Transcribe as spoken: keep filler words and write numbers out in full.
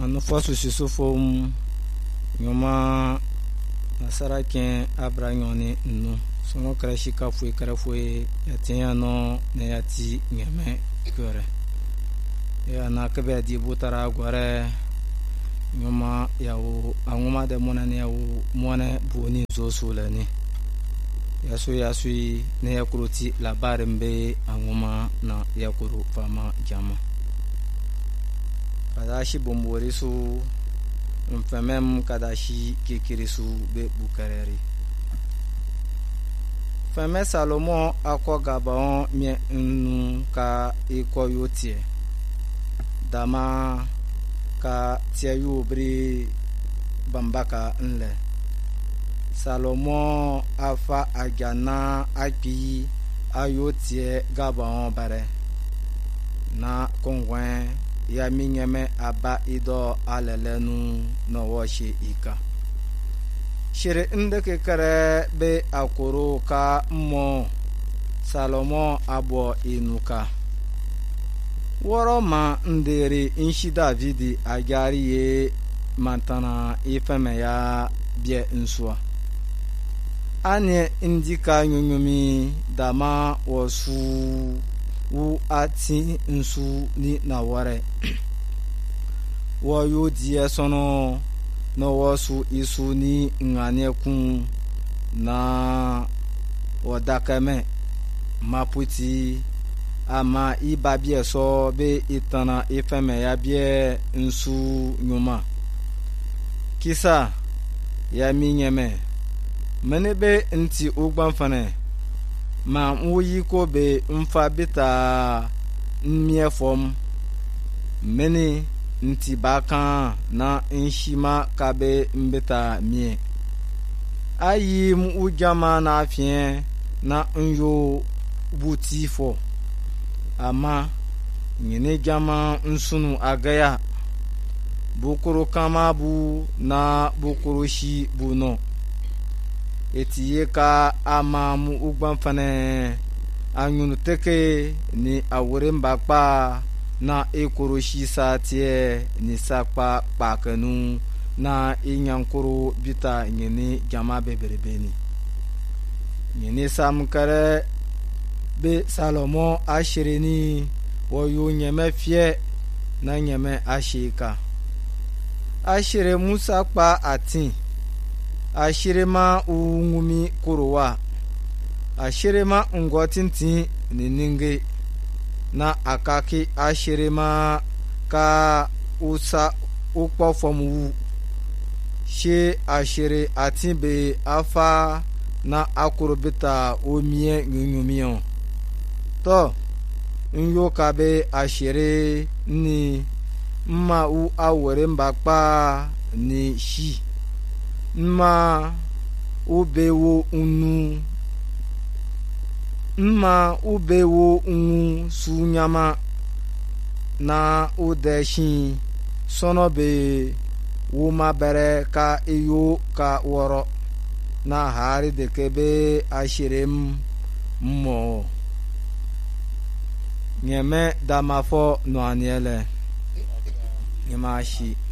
anu fosu sisufom nyoma nasara ken abra nyoni nu sono krashika fui krafui yatia no ne yati nyame kore ya na kabe di butara gore nyoma yawo anguma de mona ne yawo mona boni zosula ne yasu yasu ne yakuruti labarin be anguma na yakuru fama jama kadashi bombori su mfemem kadashi kikiri su be bukareri feme Salomo akọ Gabaon mie nnu ka iko yotie dama ka tie yobri bambaka nle Salomo afa agana akpi ayotie Gabaon bare na kongwen ya minyeme aba ido alelenu no woshi ika shiri ndeke kare be akoro ka mo Salomo abo inuka woro ma nderi inshi Davidi agari ye mantana ifeme ya bie nsua ane indika nyonyumi dama wosu wu ati nsu ni na ware wo yo die sono no wosu isu ni ngane kun na odakame maputi ama ibabie so be itana ifeme ya bie nsu nyuma kisa ya minyeme menebe nti ugbanfane ma wuyi ko be mfa bita mmie fom meni nti baka na nshima kabe mbita mie ayi mu ujama na afien na nyo butifo ama nyine jama nsunu agaya bukuru kama bu na bukuru shi bu no etiye ka ama mu ugbanfane anyunu teke ni awore mbakpa na ekoroshi satie ni sakpa pakanu na inyankuru bita nyene jama beberebeni nyene samkare be Salomo ashireni woyo nyeme fie na nyeme ashika ashire Musa kpa atin ashirema ungumi kuruwa ashirema ngotintin nininge na akaki ashirema ka usa ukpofomu she ashire atinbe afa na akurubita omie nyunyumion to nyo kabe ashire ni mma u awore mbakpa ni shi mma ubewo unu mma ubewo unu sunyama na udeshi sonobe wuma bere ka iyo ka woro na hari dekebe ashirem mo nyeme damafo no aniele nyemashi